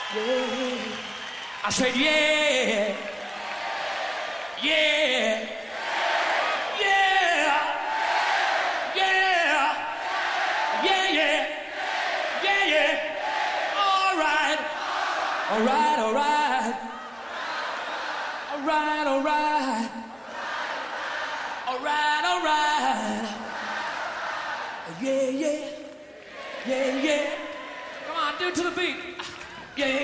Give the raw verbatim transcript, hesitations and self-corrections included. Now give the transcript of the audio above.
Yeah. I said, yeah. Yeah. Yeah. Yeah. Yeah, yeah. Yeah, yeah. All right. All right, all right. All right, all right. All right, all right. Yeah, yeah. Yeah, yeah. Come on, do it to the beat. Yeah.